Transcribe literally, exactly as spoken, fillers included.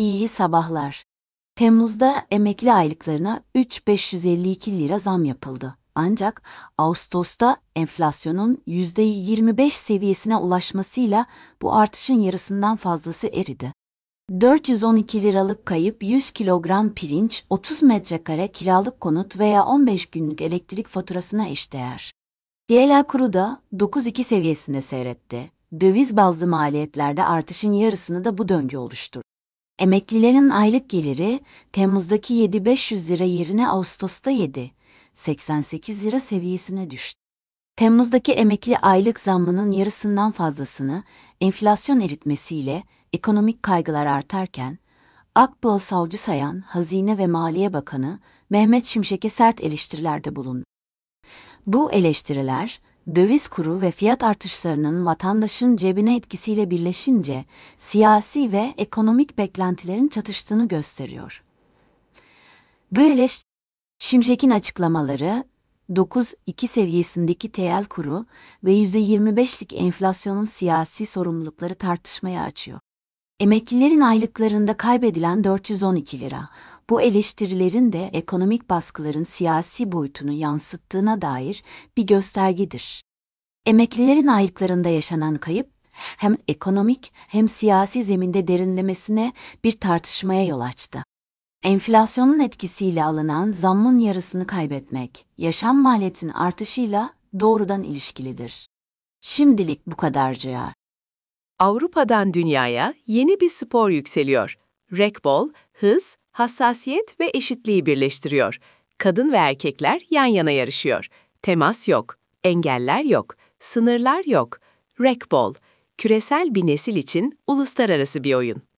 İyi sabahlar. Temmuz'da emekli aylıklarına üç bin beş yüz elli iki lira zam yapıldı. Ancak Ağustos'ta enflasyonun yüzde yirmi beş seviyesine ulaşmasıyla bu artışın yarısından fazlası eridi. dört yüz on iki liralık kayıp yüz kilogram pirinç, otuz metrekare kiralık konut veya on beş günlük elektrik faturasına eşdeğer. T L kuru da dokuz virgül iki seviyesinde seyretti. Döviz bazlı maliyetlerde artışın yarısını da bu döngü oluşturdu. Emeklilerin aylık geliri Temmuz'daki yedi bin beş yüz lira yerine Ağustos'ta yedi bin seksen sekiz lira seviyesine düştü. Temmuz'daki emekli aylık zammının yarısından fazlasını enflasyon eritmesiyle ekonomik kaygılar artarken, Akbal Savcı sayan Hazine ve Maliye Bakanı Mehmet Şimşek'e sert eleştirilerde bulundu. Bu eleştiriler, döviz kuru ve fiyat artışlarının vatandaşın cebine etkisiyle birleşince siyasi ve ekonomik beklentilerin çatıştığını gösteriyor. Böyle Şimşek'in açıklamaları, dokuz virgül iki seviyesindeki T L kuru ve yüzde yirmi beşlik enflasyonun siyasi sorumlulukları tartışmaya açıyor. Emeklilerin aylıklarında kaybedilen dört yüz on iki lira, bu eleştirilerin de ekonomik baskıların siyasi boyutunu yansıttığına dair bir göstergedir. Emeklilerin aylıklarında yaşanan kayıp, hem ekonomik hem siyasi zeminde derinlemesine bir tartışmaya yol açtı. Enflasyonun etkisiyle alınan zammın yarısını kaybetmek, yaşam maliyetinin artışıyla doğrudan ilişkilidir. Şimdilik bu kadarcık. Avrupa'dan dünyaya yeni bir spor yükseliyor. Racquetball, hız, hassasiyet ve eşitliği birleştiriyor. Kadın ve erkekler yan yana yarışıyor. Temas yok, engeller yok, sınırlar yok. Racquetball, küresel bir nesil için uluslararası bir oyun.